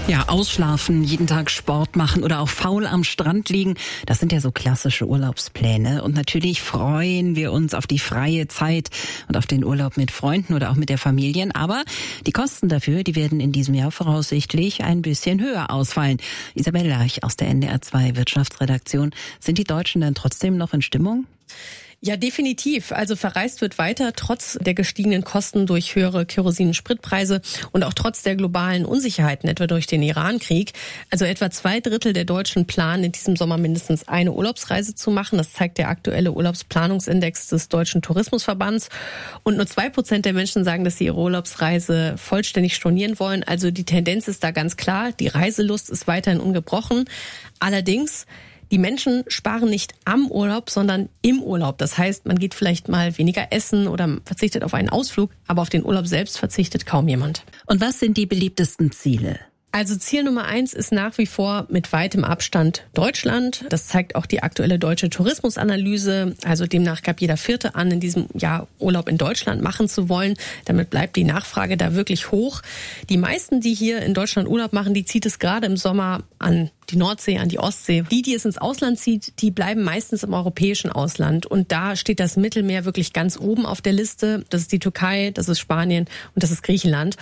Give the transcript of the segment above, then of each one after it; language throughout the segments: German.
Ja, ausschlafen, jeden Tag Sport machen oder auch faul am Strand liegen, das sind ja so klassische Urlaubspläne. Und natürlich freuen wir uns auf die freie Zeit und auf den Urlaub mit Freunden oder auch mit der Familie. Aber die Kosten dafür, die werden in diesem Jahr voraussichtlich ein bisschen höher ausfallen. Isabel Lerch aus der NDR 2 Wirtschaftsredaktion. Sind die Deutschen dann trotzdem noch in Stimmung? Ja, definitiv. Also verreist wird weiter, trotz der gestiegenen Kosten durch höhere Kerosin- und Spritpreise und auch trotz der globalen Unsicherheiten, etwa durch den Iran-Krieg. Also etwa 2/3 der Deutschen planen in diesem Sommer mindestens eine Urlaubsreise zu machen. Das zeigt der aktuelle Urlaubsplanungsindex des Deutschen Tourismusverbands. Und nur 2% der Menschen sagen, dass sie ihre Urlaubsreise vollständig stornieren wollen. Also die Tendenz ist da ganz klar. Die Reiselust ist weiterhin ungebrochen. Allerdings, die Menschen sparen nicht am Urlaub, sondern im Urlaub. Das heißt, man geht vielleicht mal weniger essen oder verzichtet auf einen Ausflug, aber auf den Urlaub selbst verzichtet kaum jemand. Und was sind die beliebtesten Ziele? Also Ziel Nummer 1 ist nach wie vor mit weitem Abstand Deutschland. Das zeigt auch die aktuelle deutsche Tourismusanalyse. Also demnach gab jeder Vierte an, in diesem Jahr Urlaub in Deutschland machen zu wollen. Damit bleibt die Nachfrage da wirklich hoch. Die meisten, die hier in Deutschland Urlaub machen, die zieht es gerade im Sommer an die Nordsee, an die Ostsee. Die es ins Ausland zieht, die bleiben meistens im europäischen Ausland. Und da steht das Mittelmeer wirklich ganz oben auf der Liste. Das ist die Türkei, das ist Spanien und das ist Griechenland.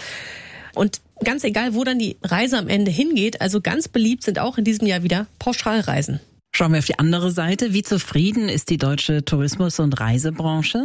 Und ganz egal, wo dann die Reise am Ende hingeht, also ganz beliebt sind auch in diesem Jahr wieder Pauschalreisen. Schauen wir auf die andere Seite. Wie zufrieden ist die deutsche Tourismus- und Reisebranche?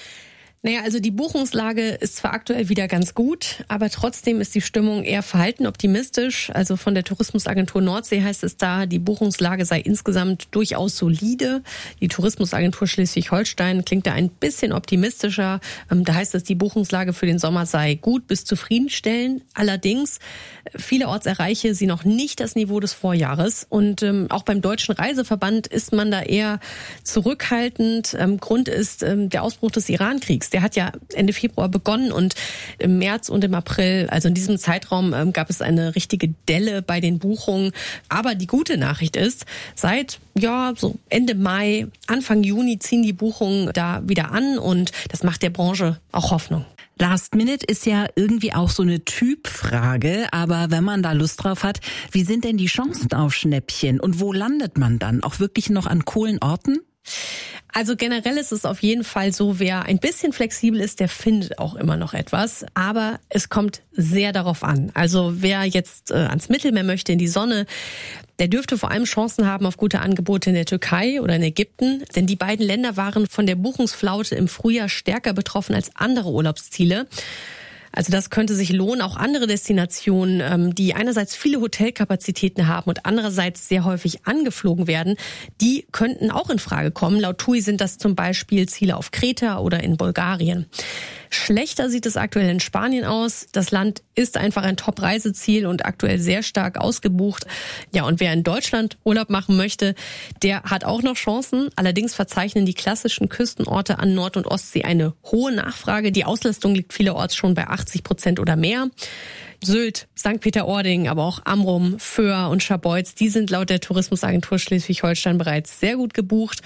Naja, also die Buchungslage ist zwar aktuell wieder ganz gut, aber trotzdem ist die Stimmung eher verhalten optimistisch. Also von der Tourismusagentur Nordsee heißt es da, die Buchungslage sei insgesamt durchaus solide. Die Tourismusagentur Schleswig-Holstein klingt da ein bisschen optimistischer. Da heißt es, die Buchungslage für den Sommer sei gut bis zufriedenstellend. Allerdings, vielerorts erreiche sie noch nicht das Niveau des Vorjahres. Und auch beim Deutschen Reiseverband ist man da eher zurückhaltend. Grund ist der Ausbruch des Iran-Kriegs. Der hat ja Ende Februar begonnen und im März und im April, also in diesem Zeitraum, gab es eine richtige Delle bei den Buchungen. Aber die gute Nachricht ist, seit so Ende Mai, Anfang Juni ziehen die Buchungen da wieder an und das macht der Branche auch Hoffnung. Last Minute ist ja irgendwie auch so eine Typfrage, aber wenn man da Lust drauf hat, wie sind denn die Chancen auf Schnäppchen und wo landet man dann? Auch wirklich noch an coolen Orten? Also generell ist es auf jeden Fall so, wer ein bisschen flexibel ist, der findet auch immer noch etwas. Aber es kommt sehr darauf an. Also wer jetzt ans Mittelmeer möchte, in die Sonne, der dürfte vor allem Chancen haben auf gute Angebote in der Türkei oder in Ägypten. Denn die beiden Länder waren von der Buchungsflaute im Frühjahr stärker betroffen als andere Urlaubsziele. Also das könnte sich lohnen. Auch andere Destinationen, die einerseits viele Hotelkapazitäten haben und andererseits sehr häufig angeflogen werden, die könnten auch in Frage kommen. Laut TUI sind das zum Beispiel Ziele auf Kreta oder in Bulgarien. Schlechter sieht es aktuell in Spanien aus. Das Land ist einfach ein Top-Reiseziel und aktuell sehr stark ausgebucht. Ja, und wer in Deutschland Urlaub machen möchte, der hat auch noch Chancen. Allerdings verzeichnen die klassischen Küstenorte an Nord- und Ostsee eine hohe Nachfrage. Die Auslastung liegt vielerorts schon bei 80% oder mehr. Sylt, St. Peter-Ording, aber auch Amrum, Föhr und Scharbeutz, die sind laut der Tourismusagentur Schleswig-Holstein bereits sehr gut gebucht.